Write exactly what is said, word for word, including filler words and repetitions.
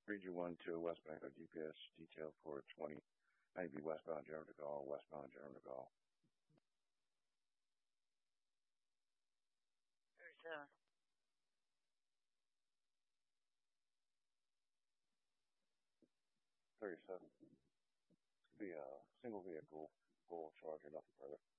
three G one two westbound G P S detail for twenty ninety westbound General de Gaulle, westbound General de Gaulle. thirty-seven. thirty-seven. Could be a single vehicle, full charger, nothing further.